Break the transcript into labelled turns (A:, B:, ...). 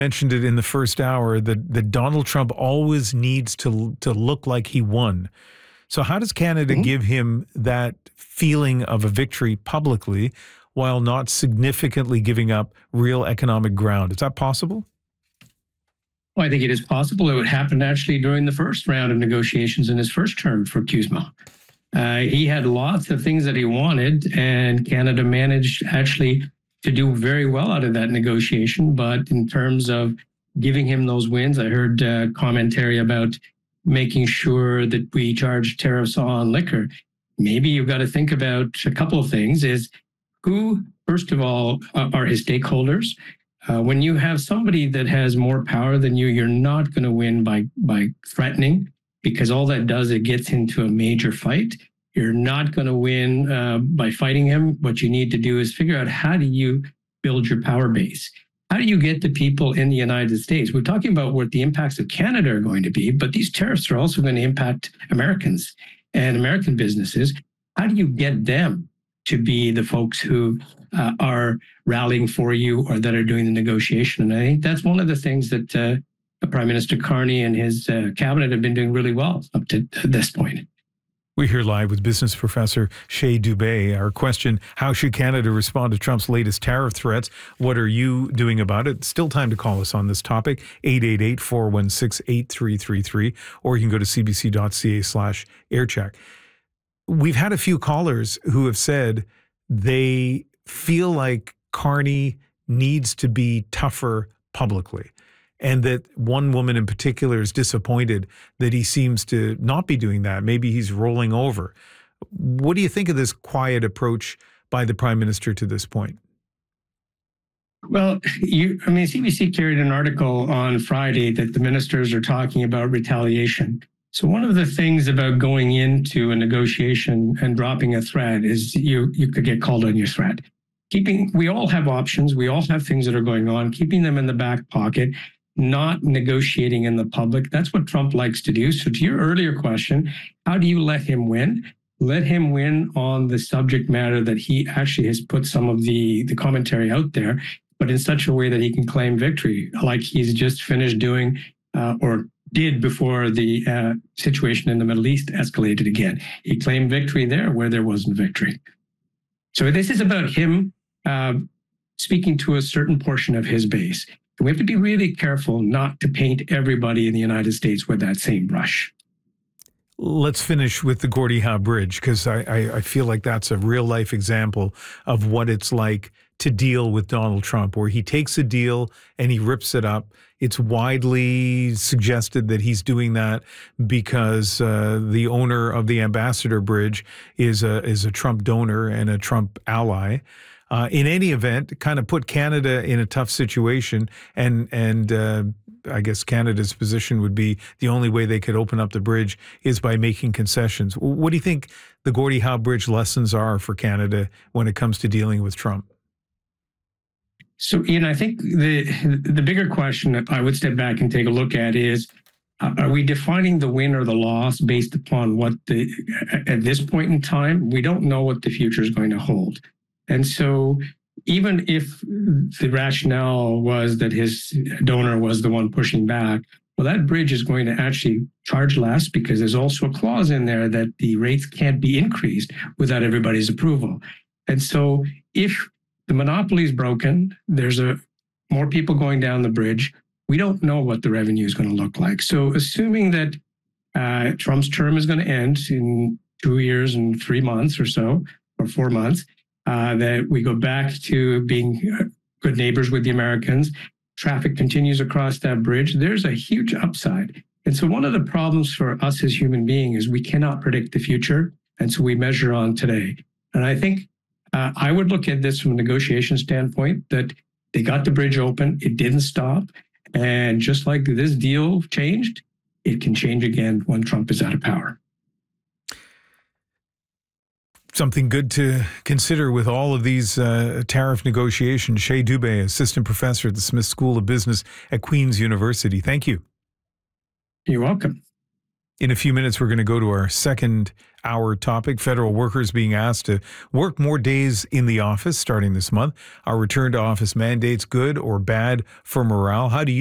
A: mentioned it in the first hour that Donald Trump always needs to look like he won. So how does Canada give him that feeling of a victory publicly while not significantly giving up real economic ground? Is that possible?
B: Well, I think it is possible. It would happen actually during the first round of negotiations in his first term for CUSMA. He had lots of things that he wanted, and Canada managed actually to do very well out of that negotiation. But in terms of giving him those wins, I heard commentary about making sure that we charge tariffs on liquor. Maybe you've got to think about a couple of things. Is who, first of all, are his stakeholders? When you have somebody that has more power than you, you're not going to win by threatening, because all that does, it gets into a major fight. You're not going to win by fighting him. What you need to do is figure out, how do you build your power base? How do you get the people in the United States? We're talking about what the impacts of Canada are going to be, but these tariffs are also going to impact Americans and American businesses. How do you get them to be the folks who are rallying for you or that are doing the negotiation? And I think that's one of the things that Prime Minister Carney and his cabinet have been doing really well up to this point.
A: We're here live with business professor Shay Dubé. Our question: how should Canada respond to Trump's latest tariff threats? What are you doing about it? Still time to call us on this topic, 888-416-8333, or you can go to cbc.ca/aircheck. We've had a few callers who have said they feel like Carney needs to be tougher publicly, and that one woman in particular is disappointed that he seems to not be doing that. Maybe he's rolling over. What do you think of this quiet approach by the Prime Minister to this point?
B: Well, CBC carried an article on Friday that the ministers are talking about retaliation. So one of the things about going into a negotiation and dropping a threat is you could get called on your threat. We all have options. We all have things that are going on. Keeping them in the back pocket, not negotiating in the public. That's what Trump likes to do. So to your earlier question, how do you let him win? Let him win on the subject matter that he actually has put some of the commentary out there, but in such a way that he can claim victory, like he's just finished doing or did before the situation in the Middle East escalated again. He claimed victory there where there wasn't victory. So this is about him speaking to a certain portion of his base. We have to be really careful not to paint everybody in the United States with that same brush.
A: Let's finish with the Gordie Howe Bridge, because I feel like that's a real life example of what it's like to deal with Donald Trump, where he takes a deal and he rips it up. It's widely suggested that he's doing that because the owner of the Ambassador Bridge is a Trump donor and a Trump ally. In any event, kind of put Canada in a tough situation, and I guess Canada's position would be the only way they could open up the bridge is by making concessions. What do you think the Gordie Howe Bridge lessons are for Canada when it comes to dealing with Trump?
B: So, Ian, I think the bigger question that I would step back and take a look at is, are we defining the win or the loss based upon what at this point in time, we don't know what the future is going to hold. And so even if the rationale was that his donor was the one pushing back, well, that bridge is going to actually charge less, because there's also a clause in there that the rates can't be increased without everybody's approval. And so if the monopoly is broken, there's more people going down the bridge, we don't know what the revenue is going to look like. So assuming that Trump's term is going to end in 2 years and 3 months or so, or 4 months, that we go back to being good neighbors with the Americans, traffic continues across that bridge, there's a huge upside. And so one of the problems for us as human beings is we cannot predict the future, and so we measure on today. And I think I would look at this from a negotiation standpoint, that they got the bridge open, it didn't stop, and just like this deal changed, it can change again when Trump is out of power.
A: Something good to consider with all of these tariff negotiations. Shay Dubé, assistant professor at the Smith School of Business at Queen's University. Thank you.
B: You're welcome.
A: In a few minutes, we're going to go to our second hour topic, federal workers being asked to work more days in the office starting this month. Are return to office mandates good or bad for morale? How do you